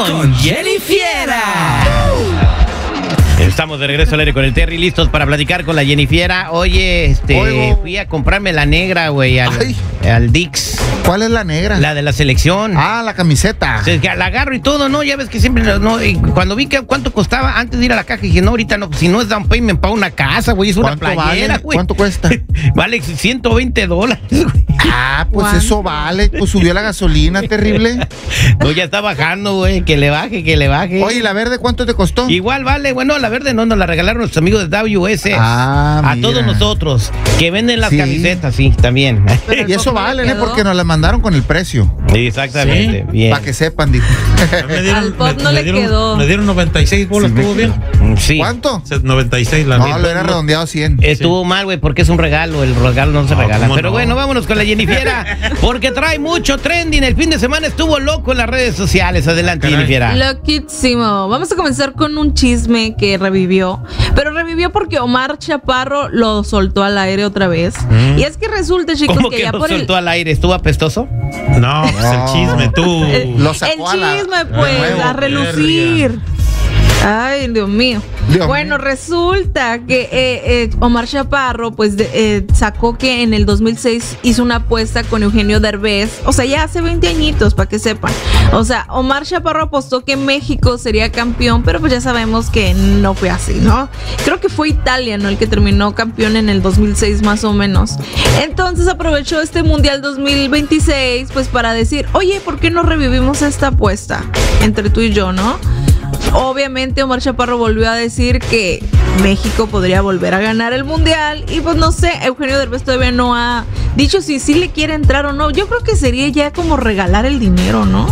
con Jenny Fiera. Estamos de regreso al aire con el Terry, listos para platicar con la Jenny Fiera. Oye, fui a comprarme la negra, güey, al Dix. ¿Cuál es la negra? La de la selección. Ah, la camiseta. O sea, que la agarro y todo, ¿no? Ya ves que siempre, no, y cuando vi que cuánto costaba antes de ir a la caja, dije, no, ahorita no, si no es down payment para una casa, güey, es una playera, güey. ¿Cuánto cuesta? Vale $120, güey. Ah, pues ¿cuánto? Eso vale, pues subió la gasolina, terrible. No, ya está bajando, güey, que le baje. Oye, ¿la verde cuánto te costó? Igual vale, bueno, la verde no, nos la regalaron nuestros amigos de WS. Ah, a todos nosotros, que venden las camisetas, sí, también. Y eso vale, ¿eh? Porque nos las mandaron con el precio. Sí, exactamente, sí, bien. Para que sepan, dijo. Al pop no le quedó. Me dieron 96 bolas, ¿estuvo bien? Sí. ¿Cuánto? 96 la No, lo era redondeado 100. Estuvo mal, güey, porque es un regalo, el regalo no se regala. Pero bueno, vámonos con la Jenny Fiera, porque trae mucho trending. El fin de semana estuvo loco en las redes sociales. Adelante, Jenny Fiera. Loquísimo. Vamos a comenzar con un chisme que revivió. Pero revivió porque Omar Chaparro lo soltó al aire otra vez. Y es que resulta, chicos, ¿cómo que ya lo por soltó al aire? ¿Estuvo apestoso? No, pues el chisme, tú. Lo sacó el chisme, pues, a relucir. Ay, Dios mío. Bueno, resulta que Omar Chaparro pues sacó que en el 2006 hizo una apuesta con Eugenio Derbez, o sea, ya hace 20 añitos, para que sepan. O sea, Omar Chaparro apostó que México sería campeón, pero pues ya sabemos que no fue así, ¿no? Creo que fue Italia, ¿no? El que terminó campeón en el 2006 más o menos. Entonces aprovechó este Mundial 2026 pues para decir, oye, ¿por qué no revivimos esta apuesta entre tú y yo, no? Obviamente Omar Chaparro volvió a decir que México podría volver a ganar el Mundial y pues no sé, Eugenio Derbez todavía no ha dicho si sí le quiere entrar o no. Yo creo que sería ya como regalar el dinero, ¿no?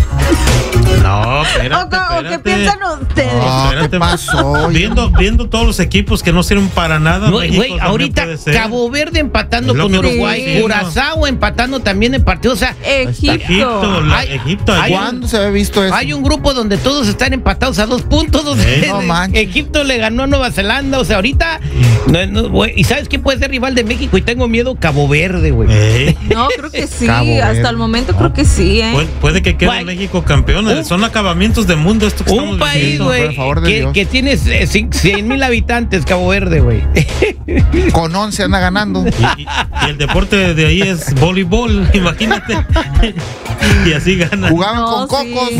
No, espérate. ¿O qué piensan ustedes? No, ¿qué pasó? Viendo todos los equipos que no sirven para nada. No, güey, ahorita Cabo Verde empatando con Uruguay, Curazao empatando también en partido, o sea, Egipto. ¿Cuándo se había visto eso? Hay un grupo donde todos están empatados a 2 puntos, donde no manches. Egipto le ganó a Nueva Zelanda, o sea, ahorita güey, ¿y sabes quién puede ser rival de México? Y tengo miedo, Cabo Verde, güey. No, creo que sí, hasta el momento creo que sí, Puede que quede México campeón. Son acabamientos de mundo esto que un país, güey, que tiene 100,000 habitantes, Cabo Verde, güey. Con 11 anda ganando. Y el deporte de ahí es voleibol, imagínate. Y así ganan. Jugaban con cocos.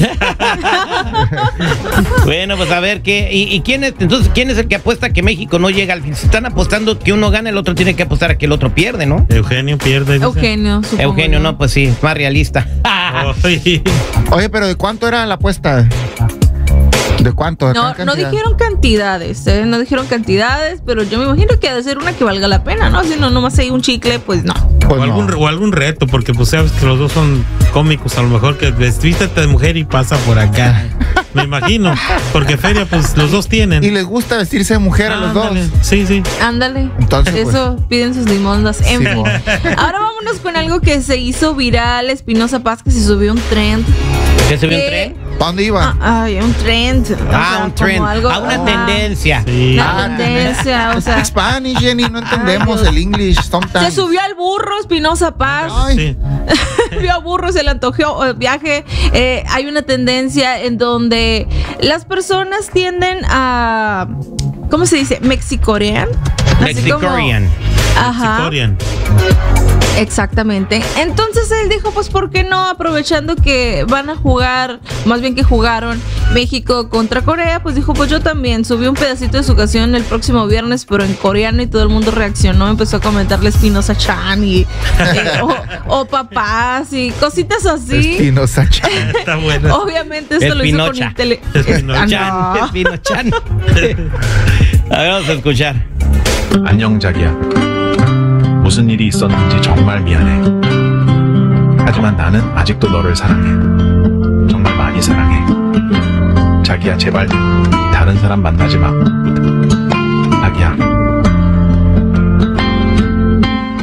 Bueno, pues a ver qué. ¿Y quién es? Entonces, ¿quién es el que apuesta que México no llega al fin? Si están apostando que uno gana, el otro tiene que apostar a que el otro pierde, ¿no? Eugenio pierde. Eugenio, no, pues sí, más realista. Oye, pero ¿de cuánto era la apuesta? ¿De cuánto? No dijeron cantidades, no dijeron cantidades, pero yo me imagino que ha de ser una que valga la pena, ¿no? Si no, nomás hay un chicle, pues no. Pues o algún reto, porque pues sabes que los dos son cómicos, a lo mejor que vístete de mujer y pasa por acá. Me imagino, porque feria pues los dos tienen. Y les gusta vestirse de mujer a los dos. Sí. Ándale. Entonces, eso pues, piden sus limondas. En fin. Ahora vámonos con algo que se hizo viral, Espinosa Paz, que se subió un trend. ¿Qué subió un trend? ¿Para dónde iba? Un trend. Un trend. Una tendencia. Sí. Una tendencia, o sea. Spanish, Jenny, no entendemos el English sometimes. Se subió al burro Espinosa Paz. Sí. Vio a burro, se le antojó el viaje. Hay una tendencia en donde las personas tienden a, ¿cómo se dice? Mexicorean. Mexicorean. Ajá. Mexicorean. Exactamente. Entonces él dijo, pues, ¿por qué no? Aprovechando que van a jugar, más bien que jugaron México contra Corea, pues dijo, pues yo también subí un pedacito de su canción el próximo viernes, pero en coreano, y todo el mundo reaccionó, empezó a comentarle Espinosa Chan y o papás y cositas así. Espinosa Chan. Está bueno. Obviamente esto lo hizo con Espinochan. A ver, vamos a escuchar. 안녕 자기야. 무슨 일이 있었는지 정말 미안해. 하지만 나는 아직도 너를 사랑해. 정말 많이 사랑해. 자기야 제발 다른 사람 만나지 마. 자기야.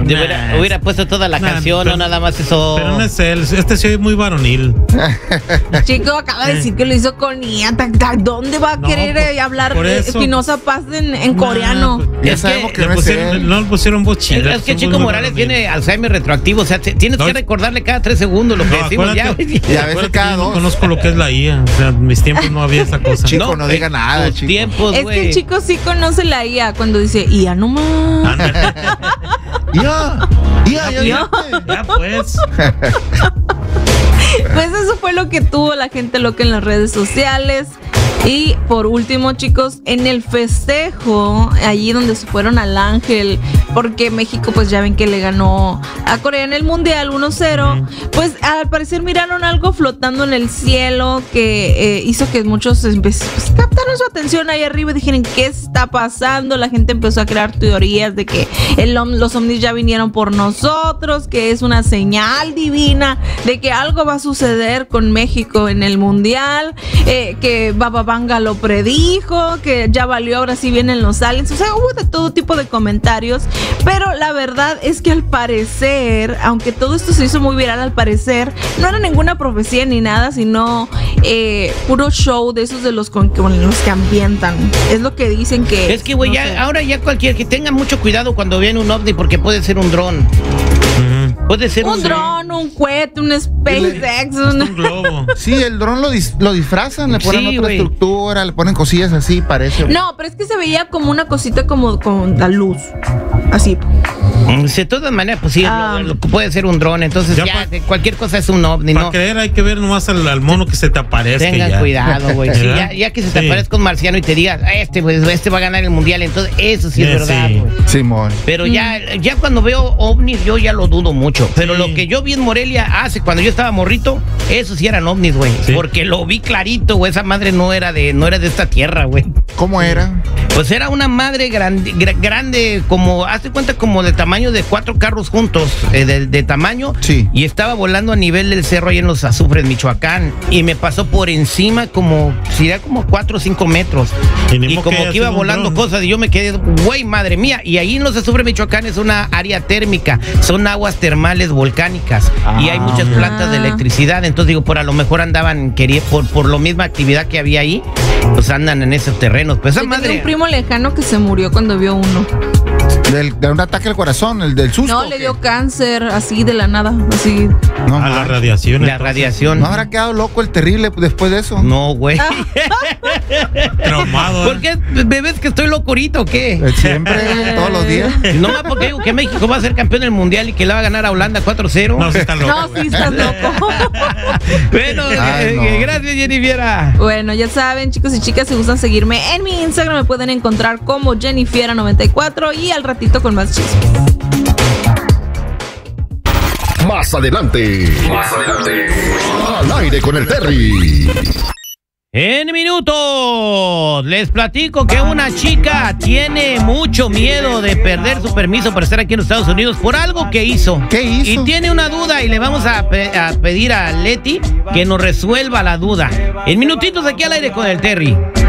Hubiera puesto toda la canción, pero, no nada más eso. Pero no es él, este sí es muy varonil. Chico, acaba de decir que lo hizo con Iata. ¿Dónde va a querer hablar Espinosa Paz en coreano? Ya sabemos que no le pusieron voz chida. Es que Chico Morales tiene Alzheimer retroactivo, o sea, tienes que recordarle cada 3 segundos lo que decimos ya. Y a veces cada 2. No conozco lo que es la IA, o sea, en mis tiempos no había esa cosa. Chico, no diga nada, Chico. Tiempos, es que el Chico sí conoce la IA cuando dice IA nomás. Ya pues. Pues eso fue lo que tuvo la gente loca en las redes sociales. Y por último, chicos, en el festejo, allí donde se fueron al Ángel, porque México, pues ya ven que le ganó a Corea en el Mundial 1-0, pues al parecer miraron algo flotando en el cielo que hizo que muchos captaron su atención ahí arriba y dijeron, ¿qué está pasando? La gente empezó a crear teorías de que los ovnis ya vinieron por nosotros, que es una señal divina de que algo va a suceder con México en el Mundial, que Bababanga lo predijo, que ya valió, ahora sí vienen los aliens. O sea, hubo de todo tipo de comentarios, pero la verdad es que al parecer, aunque todo esto se hizo muy viral, al parecer no era ninguna profecía ni nada, sino puro show de esos de los con los que ambientan. Es lo que dicen que es que güey, no sé. Ahora ya que tenga mucho cuidado cuando viene un ovni, porque puede ser un dron. Puede ser un dron, un cohete, un SpaceX, un globo. Sí, el dron lo disfrazan, le ponen otra estructura, le ponen cosillas así, parece. No, pero es que se veía como una cosita como con la luz, así. De todas maneras, pues sí, puede ser un dron, entonces ya cualquier cosa es un ovni, ¿no? Para creer hay que ver nomás al mono que se te aparezca. Tengan cuidado, güey. Sí, ya que se te aparezca un marciano y te digas, este va a ganar el mundial, entonces eso sí es verdad, güey. Simón. Pero ya cuando veo ovnis, yo ya lo dudo mucho. Pero lo que yo vi en Morelia cuando yo estaba morrito, eso sí eran ovnis, güey. Sí. Porque lo vi clarito, güey. Esa madre no era de esta tierra, güey. ¿Cómo era? Pues era una madre grande, como, hazte cuenta, como del tamaño de 4 carros juntos, de tamaño. Sí. Y estaba volando a nivel del cerro ahí en Los Azufres, Michoacán. Y me pasó por encima como 4 o 5 metros. Y como que iba volando cosas y yo me quedé, güey, madre mía. Y ahí en Los Azufres, Michoacán es una área térmica. Son aguas termales volcánicas. Y hay muchas plantas de electricidad. Entonces digo, por a lo mejor andaban, por la misma actividad que había ahí, pues andan en esos terrenos. Pues esa madre. Un primo lejano que se murió cuando vio uno. De un ataque al corazón, el del susto. No, le dio cáncer, así de la nada, así. No, a la radiación. La radiación. ¿No habrá quedado loco el terrible después de eso? No, güey. Traumado. ¿Por qué? ¿Me ves que estoy locorito o qué? Siempre, todos los días. No más porque digo que México va a ser campeón del mundial y que le va a ganar a Holanda 4-0. No, sí estás loco. No, sí estás loco. Bueno, gracias, Jennifiera. Bueno, ya saben, chicos y chicas, si gustan seguirme en mi Instagram, me pueden encontrar como Jennifiera94 y al ratito con más chismes. Más adelante. Al aire con el Terry. En minutos les platico que una chica tiene mucho miedo de perder su permiso para estar aquí en los Estados Unidos por algo que hizo. ¿Qué hizo? Y tiene una duda y le vamos a pedir a Leti que nos resuelva la duda. En minutitos aquí al aire con el Terry.